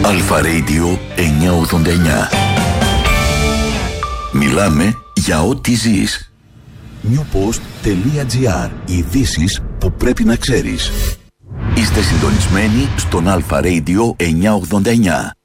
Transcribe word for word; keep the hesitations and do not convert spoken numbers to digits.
Αλφα Radio εννιακόσια ογδόντα εννιά. Μιλάμε για ό,τι ζεις. newpost.gr. Ειδήσεις που πρέπει να ξέρεις. Είστε συντονισμένοι στον Αλφα Radio εννιακόσια ογδόντα εννιά.